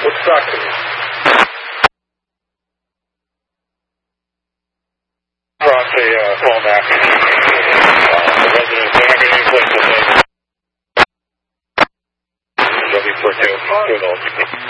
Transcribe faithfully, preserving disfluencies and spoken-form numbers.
What's talking to you? Cross a uh, call back. Uh, the residents, they're not getting any place to live. W four two, two adults.